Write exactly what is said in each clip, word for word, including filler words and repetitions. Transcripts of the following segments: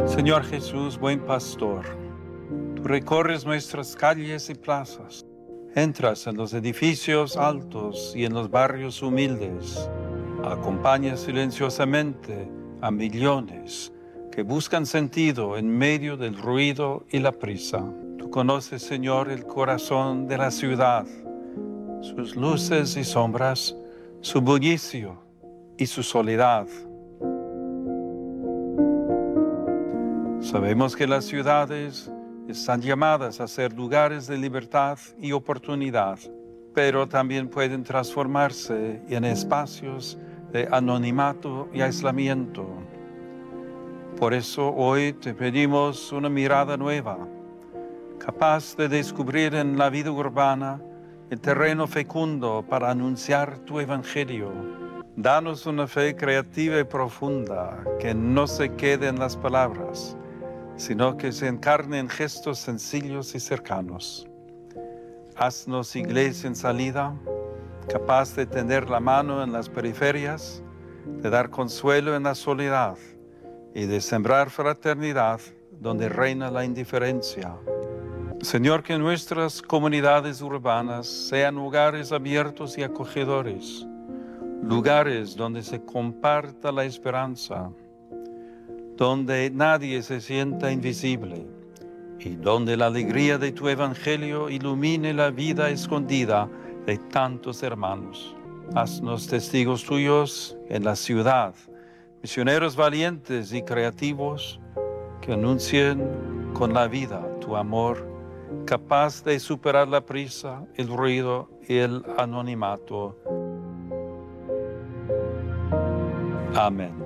Señor Jesús, buen pastor, tú recorres nuestras calles y plazas, entras en los edificios altos y en los barrios humildes, acompañas silenciosamente a millones que buscan sentido en medio del ruido y la prisa. Tú conoces, Señor, el corazón de la ciudad, sus luces y sombras, su bullicio y su soledad. Sabemos que las ciudades están llamadas a ser lugares de libertad y oportunidad, pero también pueden transformarse en espacios de anonimato y aislamiento. Por eso hoy te pedimos una mirada nueva, capaz de descubrir en la vida urbana el terreno fecundo para anunciar tu evangelio. Danos una fe creativa y profunda que no se quede en las palabras, sino que se encarne en gestos sencillos y cercanos. Haznos iglesia en salida, capaz de tender la mano en las periferias, de dar consuelo en la soledad y de sembrar fraternidad donde reina la indiferencia. Señor, que nuestras comunidades urbanas sean lugares abiertos y acogedores, lugares donde se comparta la esperanza, donde nadie se sienta invisible y donde la alegría de tu evangelio ilumine la vida escondida de tantos hermanos. Haznos testigos tuyos en la ciudad, misioneros valientes y creativos que anuncien con la vida tu amor, capaz de superar la prisa, el ruido y el anonimato. Amén.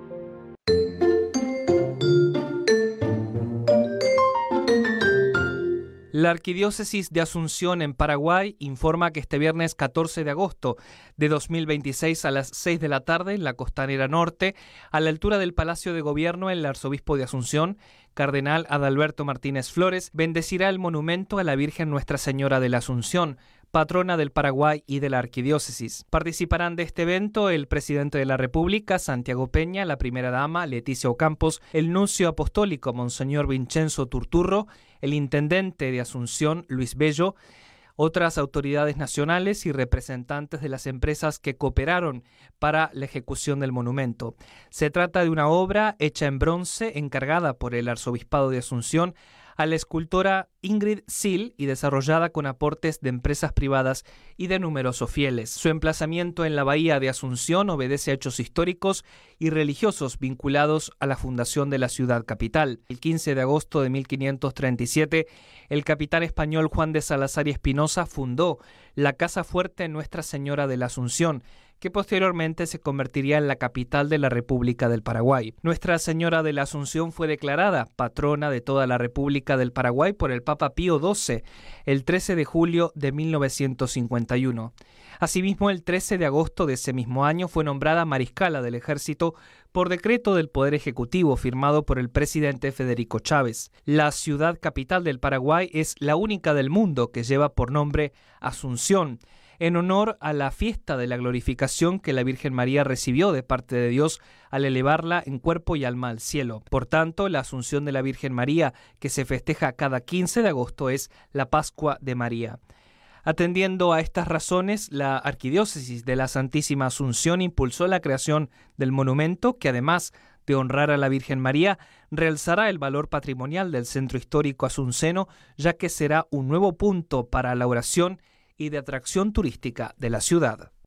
La Arquidiócesis de Asunción en Paraguay informa que este viernes catorce de agosto de dos mil veintiséis a las seis de la tarde en la Costanera Norte, a la altura del Palacio de Gobierno, el arzobispo de Asunción, cardenal Adalberto Martínez Flores, bendecirá el monumento a la Virgen Nuestra Señora de la Asunción, patrona del Paraguay y de la Arquidiócesis. Participarán de este evento el presidente de la República, Santiago Peña, la primera dama, Leticia Ocampos, el nuncio apostólico, Monseñor Vincenzo Turturro, el intendente de Asunción, Luis Bello, otras autoridades nacionales y representantes de las empresas que cooperaron para la ejecución del monumento. Se trata de una obra hecha en bronce encargada por el Arzobispado de Asunción a la escultora Ingrid Sil y desarrollada con aportes de empresas privadas y de numerosos fieles. Su emplazamiento en la bahía de Asunción obedece a hechos históricos y religiosos vinculados a la fundación de la ciudad capital. El quince de agosto de mil quinientos treinta y siete, el capitán español Juan de Salazar y Espinosa fundó la Casa Fuerte Nuestra Señora de la Asunción, que posteriormente se convertiría en la capital de la República del Paraguay. Nuestra Señora de la Asunción fue declarada patrona de toda la República del Paraguay por el Papa Pío doce el trece de julio de mil novecientos cincuenta y uno. Asimismo, el trece de agosto de ese mismo año fue nombrada mariscala del Ejército por decreto del Poder Ejecutivo firmado por el presidente Federico Chávez. La ciudad capital del Paraguay es la única del mundo que lleva por nombre Asunción, en honor a la fiesta de la glorificación que la Virgen María recibió de parte de Dios al elevarla en cuerpo y alma al cielo. Por tanto, la Asunción de la Virgen María, que se festeja cada quince de agosto, es la Pascua de María. Atendiendo a estas razones, la Arquidiócesis de la Santísima Asunción impulsó la creación del monumento que, además de honrar a la Virgen María, realzará el valor patrimonial del centro histórico asunceno, ya que será un nuevo punto para la oración y de atracción turística de la ciudad.